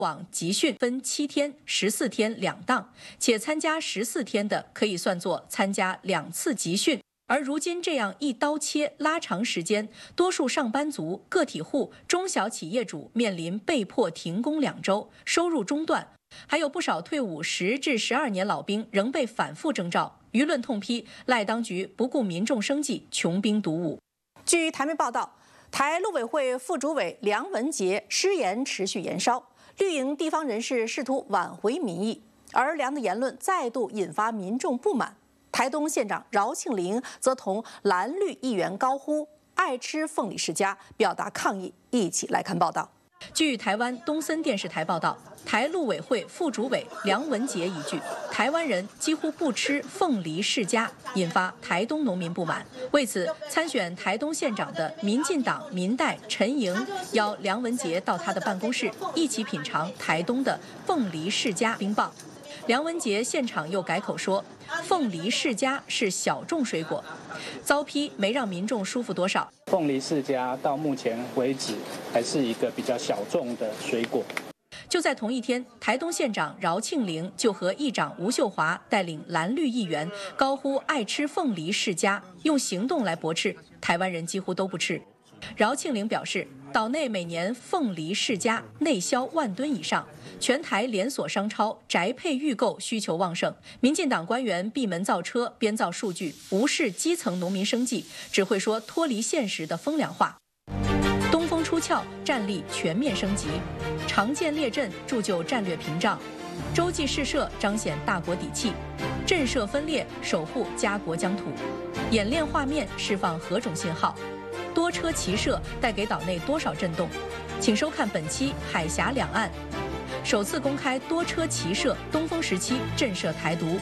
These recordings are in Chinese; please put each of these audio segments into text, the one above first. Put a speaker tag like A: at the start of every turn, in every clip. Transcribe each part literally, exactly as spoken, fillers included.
A: 往集训分七天、十四天两档，且参加十四天的可以算作参加两次集训。而如今这样一刀切拉长时间，多数上班族、个体户、中小企业主面临被迫停工两周，收入中断，还有不少退伍十至十二年老兵仍被反复征召。舆论痛批赖当局不顾民众生计，穷兵黩武。
B: 据台媒报道，台陆委会副主委梁文杰失言持续延烧，绿营地方人士试图挽回民意，而梁的言论再度引发民众不满。台东县长饶庆铃则同蓝绿议员高呼“爱吃凤梨世家”，表达抗议。一起来看报道。
A: 据台湾东森电视台报道，台陆委会副主委梁文杰一句“台湾人几乎不吃凤梨世家”，引发台东农民不满。为此，参选台东县长的民进党民代陈莹邀梁文杰到他的办公室，一起品尝台东的凤梨世家冰棒。梁文杰现场又改口说，凤梨世家是小众水果，遭批没让民众舒服多少。
C: 凤梨世家到目前为止还是一个比较小众的水果。
A: 就在同一天，台东县长饶庆铃就和议长吴秀华带领蓝绿议员高呼“爱吃凤梨世家”，用行动来驳斥台湾人几乎都不吃。饶庆铃表示，岛内每年凤梨世家内销万吨以上，全台连锁商超宅配预购需求旺盛。民进党官员闭门造车，编造数据，无视基层农民生计，只会说脱离现实的风凉话。东风出鞘，战力全面升级，常见列阵铸就战略屏障，洲际试射彰显大国底气，震慑分裂守护家国疆土，演练画面释放何种信号？多车齐射带给岛内多少震动？请收看本期《海峡两岸》，首次公开多车齐射，东风时期震慑台独。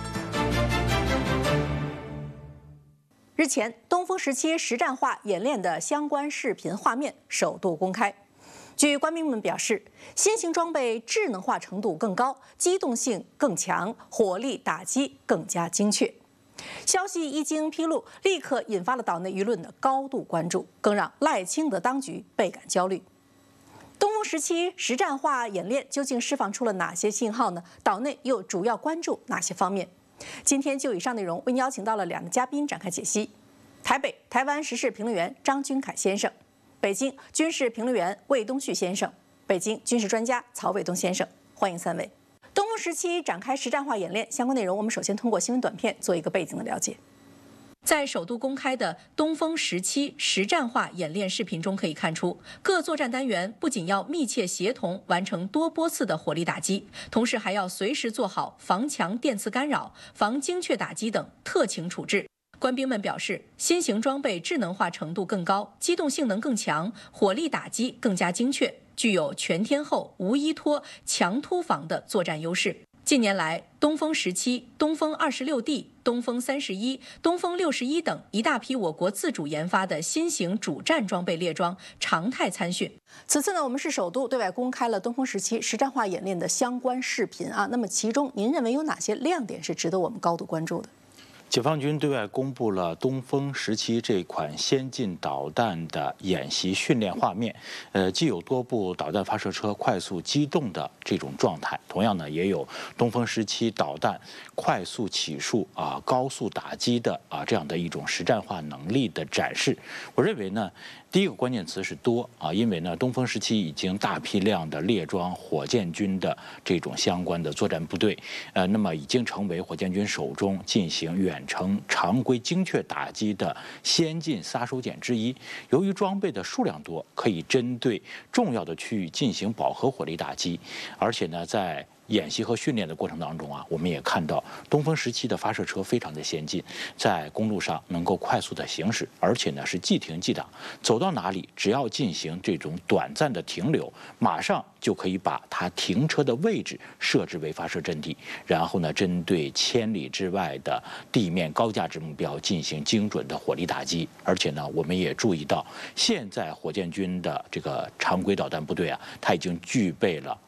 B: 日前，东风时期实战化演练的相关视频画面首度公开。据官兵们表示，新型装备智能化程度更高，机动性更强，火力打击更加精确。消息一经披露，立刻引发了岛内舆论的高度关注，更让赖清德当局倍感焦虑。东风时期实战化演练究竟释放出了哪些信号呢？岛内又主要关注哪些方面？今天就以上内容为您邀请到了两个嘉宾展开解析：台北台湾时事评论员张君凯先生，北京军事评论员魏东旭先生，北京军事专家曹卫东先生，欢迎三位。东风时期展开实战化演练相关内容，我们首先通过新闻短片做一个背景的了解。
A: 在首度公开的东风时期实战化演练视频中可以看出，各作战单元不仅要密切协同完成多波次的火力打击，同时还要随时做好防强电磁干扰、防精确打击等特情处置。官兵们表示，新型装备智能化程度更高，机动性能更强，火力打击更加精确，具有全天候、无依托、强突防的作战优势。近年来，东风十七、东风二十六 D、东风三十一、东风六十一等一大批我国自主研发的新型主战装备列装常态参训。
B: 此次呢，我们是首度对外公开了东风时期实战化演练的相关视频啊。那么其中，您认为有哪些亮点是值得我们高度关注的？
D: 解放军对外公布了东风时期这款先进导弹的演习训练画面，呃，既有多部导弹发射车快速机动的这种状态，同样呢，也有东风时期导弹快速起数啊、高速打击的啊这样的一种实战化能力的展示。我认为呢，第一个关键词是多啊，因为呢，东风时期已经大批量的列装火箭军的这种相关的作战部队，呃，那么已经成为火箭军手中进行远程常规精确打击的先进杀手锏之一。由于装备的数量多，可以针对重要的区域进行饱和火力打击，而且呢，在演习和训练的过程当中啊，我们也看到东风时期的发射车非常的先进，在公路上能够快速的行驶，而且呢是即停即挡，走到哪里只要进行这种短暂的停留，马上就可以把它停车的位置设置为发射阵地，然后呢针对千里之外的地面高价值目标进行精准的火力打击。而且呢，我们也注意到，现在火箭军的这个常规导弹部队啊，它已经具备了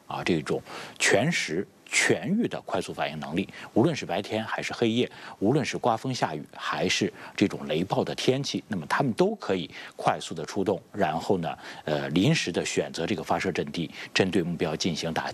D: 啊这种全时全域的快速反应能力，无论是白天还是黑夜，无论是刮风下雨还是这种雷暴的天气，那么他们都可以快速的出动，然后呢，呃，临时的选择这个发射阵地，针对目标进行打击。